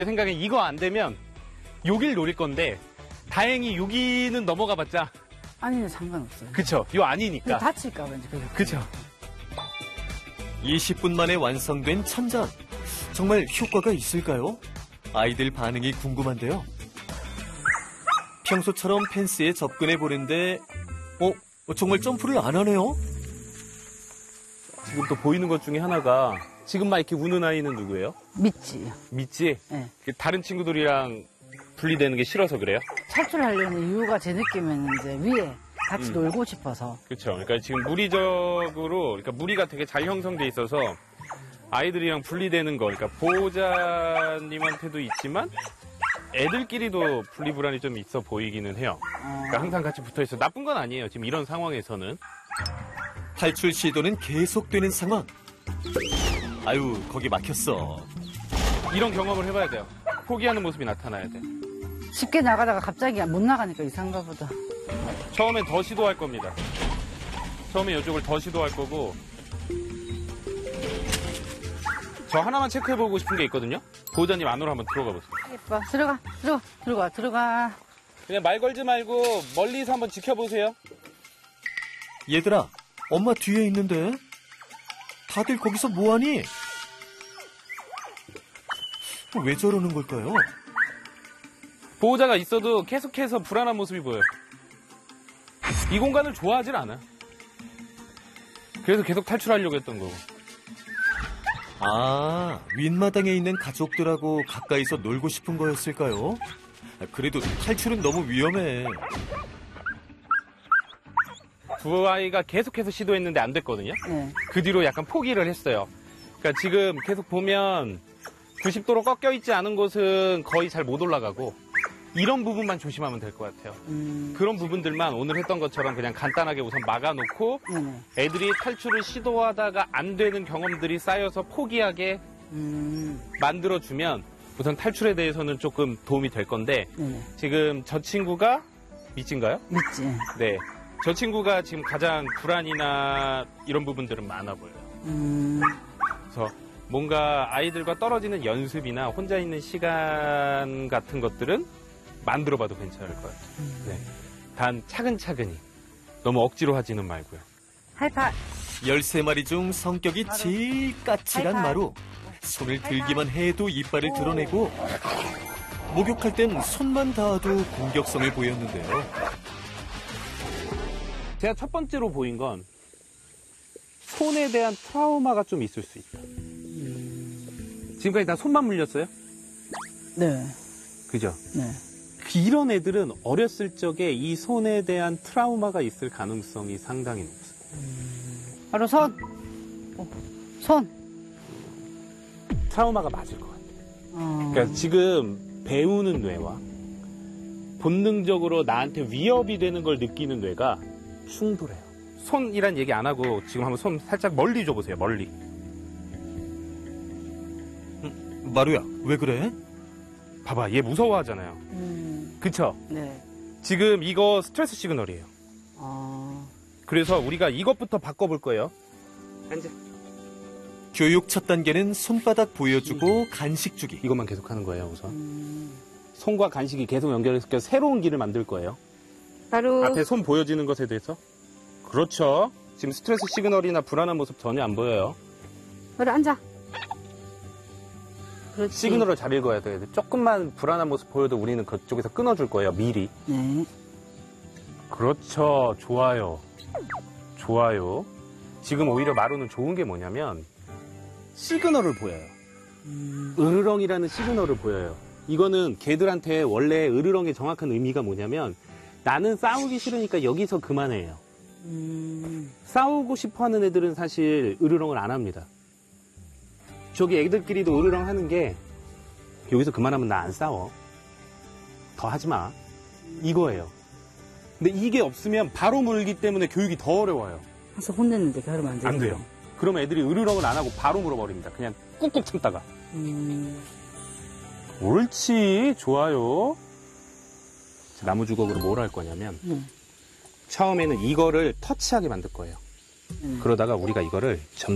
제 생각엔 이거 안 되면 여길 노릴 건데 다행히 여기는 넘어가 봤자 아니면 상관없어요. 그쵸? 요 아니니까. 다칠까 봐 이제 그쵸? 20분 만에 완성된 천장. 정말 효과가 있을까요? 아이들 반응이 궁금한데요. 평소처럼 펜스에 접근해 보는데 정말 점프를 안 하네요? 지금 또 보이는 것 중에 하나가 지금 막 이렇게 우는 아이는 누구예요? 믿지. 믿지? 네. 다른 친구들이랑 분리되는 게 싫어서 그래요? 탈출하려는 이유가 제 느낌에는 이제 위에 같이 놀고 싶어서. 그렇죠. 그러니까 지금 무리적으로, 그러니까 무리가 되게 잘 형성돼 있어서 아이들이랑 분리되는 거, 그러니까 보호자님한테도 있지만 애들끼리도 분리불안이 좀 있어 보이기는 해요. 그러니까 항상 같이 붙어 있어. 나쁜 건 아니에요. 지금 이런 상황에서는. 탈출 시도는 계속되는 상황. 아유, 거기 막혔어. 이런 경험을 해봐야 돼요. 포기하는 모습이 나타나야 돼. 쉽게 나가다가 갑자기 못 나가니까 이상가 보다. 처음엔 더 시도할 겁니다. 처음에 이쪽을 더 시도할 거고. 저 하나만 체크해보고 싶은 게 있거든요. 보호자님 안으로 한번 들어가 보세요. 예뻐. 들어가. 그냥 말 걸지 말고 멀리서 한번 지켜보세요. 얘들아, 엄마 뒤에 있는데? 다들 거기서 뭐하니? 왜 저러는 걸까요? 보호자가 있어도 계속해서 불안한 모습이 보여요. 이 공간을 좋아하질 않아. 그래서 계속 탈출하려고 했던 거고. 아, 윗마당에 있는 가족들하고 가까이서 놀고 싶은 거였을까요? 그래도 탈출은 너무 위험해. 두 아이가 계속해서 시도했는데 안 됐거든요. 네. 그 뒤로 약간 포기를 했어요. 그러니까 지금 계속 보면 90도로 꺾여 있지 않은 곳은 거의 잘 못 올라가고 이런 부분만 조심하면 될 것 같아요. 그런 부분들만 오늘 했던 것처럼 그냥 간단하게 우선 막아놓고 네네. 애들이 탈출을 시도하다가 안 되는 경험들이 쌓여서 포기하게 만들어주면 우선 탈출에 대해서는 조금 도움이 될 건데 네네. 지금 저 친구가 미친가요? 믿지. 네. 저 친구가 지금 가장 불안이나 이런 부분들은 많아 보여요. 그래서 뭔가 아이들과 떨어지는 연습이나 혼자 있는 시간 같은 것들은 만들어봐도 괜찮을 것 같아요. 네. 단 차근차근히 너무 억지로 하지는 말고요. 하이파. 13마리 중 성격이 제일 까칠한 하이파이. 마루. 손을 들기만 해도 이빨을 드러내고 목욕할 땐 손만 닿아도 공격성을 보였는데요. 제가 첫 번째로 보인 건 손에 대한 트라우마가 좀 있을 수 있다. 지금까지 다 손만 물렸어요? 네. 그죠? 네. 이런 애들은 어렸을 적에 이 손에 대한 트라우마가 있을 가능성이 상당히 높습니다. 바로 손. 손. 트라우마가 맞을 것 같아요. 그러니까 지금 배우는 뇌와 본능적으로 나한테 위협이 되는 걸 느끼는 뇌가 충돌해요. 손이란 얘기 안 하고 지금 한번 손 살짝 멀리 줘보세요. 멀리. 마루야, 왜 그래? 봐봐, 얘 무서워하잖아요. 그쵸? 네. 지금 이거 스트레스 시그널이에요. 그래서 우리가 이것부터 바꿔볼 거예요. 앉아. 교육 첫 단계는 손바닥 보여주고 간식 주기. 이것만 계속하는 거예요, 우선. 손과 간식이 계속 연결해서 새로운 길을 만들 거예요. 바로. 앞에 손 보여지는 것에 대해서. 그렇죠. 지금 스트레스 시그널이나 불안한 모습 전혀 안 보여요. 바로 앉아. 그렇지. 시그널을 잘 읽어야 돼요. 조금만 불안한 모습 보여도 우리는 그쪽에서 끊어줄 거예요, 미리. 네. 그렇죠. 좋아요. 좋아요. 지금 오히려 마루는 좋은 게 뭐냐면 시그널을 보여요. 으르렁이라는 시그널을 보여요. 이거는 걔들한테 원래 으르렁의 정확한 의미가 뭐냐면 나는 싸우기 싫으니까 여기서 그만해요. 싸우고 싶어 하는 애들은 사실 으르렁을 안 합니다. 저기 애들끼리도 으르렁 하는 게 여기서 그만하면 나 안 싸워. 더 하지 마. 이거예요. 근데 이게 없으면 바로 물기 때문에 교육이 더 어려워요. 항상 혼냈는데 그러면 안 돼요. 안 돼요. 그러면 애들이 으르렁을 안 하고 바로 물어버립니다. 그냥 꾹꾹 참다가. 옳지. 좋아요. 나무 주걱으로 뭘 할 거냐면 처음에는 이거를 터치하게 만들 거예요. 그러다가 우리가 이거를